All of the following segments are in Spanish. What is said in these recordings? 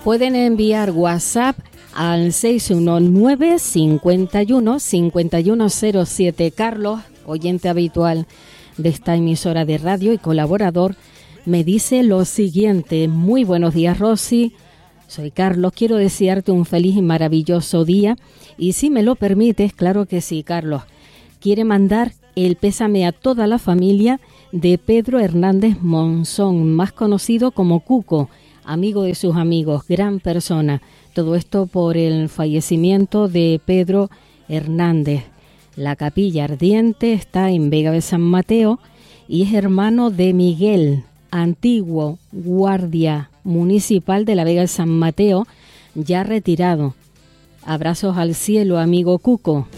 Pueden enviar WhatsApp al 619 51 5107. Carlos, oyente habitual de esta emisora de radio y colaborador, me dice lo siguiente: muy buenos días, Rosy. Soy Carlos, quiero desearte un feliz y maravilloso día. Y si me lo permites, claro que sí, Carlos. Quiere mandar el pésame a toda la familia de Pedro Hernández Monzón, más conocido como Cuco, amigo de sus amigos, gran persona. Todo esto por el fallecimiento de Pedro Hernández. La capilla ardiente está en Vega de San Mateo y es hermano de Miguel, antiguo guardia municipal de la Vega de San Mateo, ya retirado. Abrazos al cielo, amigo Cuco.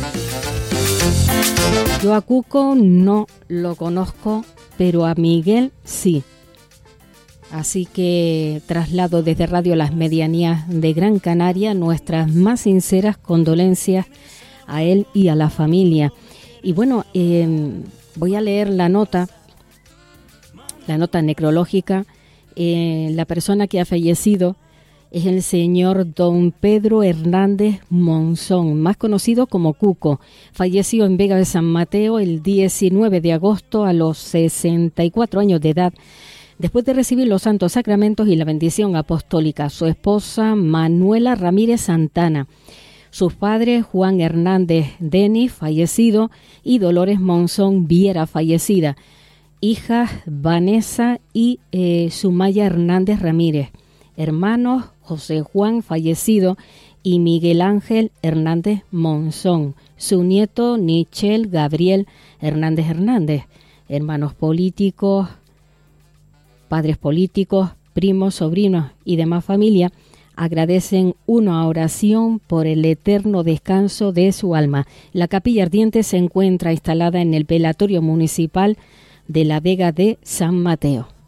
Yo a Cuco no lo conozco, pero a Miguel sí. Así que traslado desde Radio Las Medianías de Gran Canaria nuestras más sinceras condolencias a él y a la familia. Y bueno, voy a leer la nota necrológica. La persona que ha fallecido es el señor don Pedro Hernández Monzón, más conocido como Cuco. Falleció en Vega de San Mateo el 19 de agosto a los 64 años de edad, después de recibir los santos sacramentos y la bendición apostólica. Su esposa Manuela Ramírez Santana, sus padres Juan Hernández Denis, fallecido, y Dolores Monzón Viera, fallecida, hijas Vanessa y Sumaya Hernández Ramírez, hermanos José Juan, fallecido, y Miguel Ángel Hernández Monzón, su nieto Nichel Gabriel Hernández Hernández, hermanos políticos, padres políticos, primos, sobrinos y demás familia, agradecen una oración por el eterno descanso de su alma. La capilla ardiente se encuentra instalada en el velatorio municipal de la Vega de San Mateo.